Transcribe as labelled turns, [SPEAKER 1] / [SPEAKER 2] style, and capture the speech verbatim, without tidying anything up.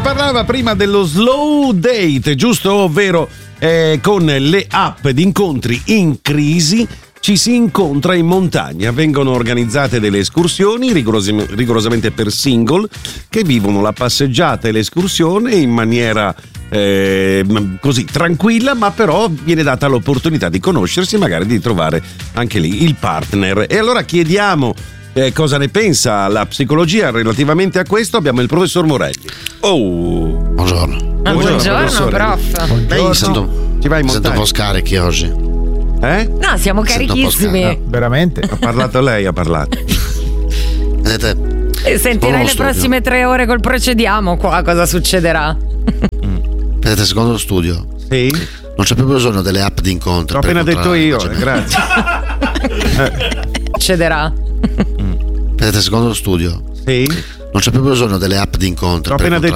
[SPEAKER 1] parlava prima dello slow date, giusto? Ovvero eh, con le app di incontri in crisi ci si incontra in montagna, vengono organizzate delle escursioni rigorosi- rigorosamente per single che vivono la passeggiata e l'escursione in maniera eh, così tranquilla, ma però viene data l'opportunità di conoscersi e magari di trovare anche lì il partner. E allora chiediamo eh, cosa ne pensa la psicologia relativamente a questo. Abbiamo il professor Morelli. Oh,
[SPEAKER 2] buongiorno.
[SPEAKER 3] Ah, buongiorno, buongiorno prof.
[SPEAKER 1] Lei
[SPEAKER 2] mi sento,
[SPEAKER 1] ci vai in
[SPEAKER 2] mi sento
[SPEAKER 1] montagna?
[SPEAKER 2] un po' scarichi oggi.
[SPEAKER 1] Eh?
[SPEAKER 3] No, siamo carichissimi.
[SPEAKER 1] No, veramente? Ha parlato lei, ha parlato.
[SPEAKER 2] Vedete?
[SPEAKER 3] E sentirai le studio. prossime tre ore col procediamo qua, cosa succederà?
[SPEAKER 2] Vedete, secondo lo studio,
[SPEAKER 1] sì?
[SPEAKER 2] Non c'è più bisogno delle app di incontro.
[SPEAKER 1] L'ho appena detto io, eh, grazie.
[SPEAKER 3] Succederà.
[SPEAKER 2] Vedete, secondo lo studio,
[SPEAKER 1] sì?
[SPEAKER 2] Non c'è più bisogno delle app di incontro.
[SPEAKER 1] L'ho appena detto